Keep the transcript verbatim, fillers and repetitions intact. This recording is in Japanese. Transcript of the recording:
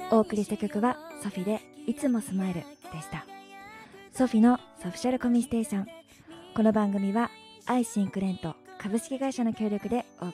お送りした曲はソフィでいつもスマイルでした。ソフィのソフィシャルコミステーション。この番組はアイシンクレント株式会社の協力でお送り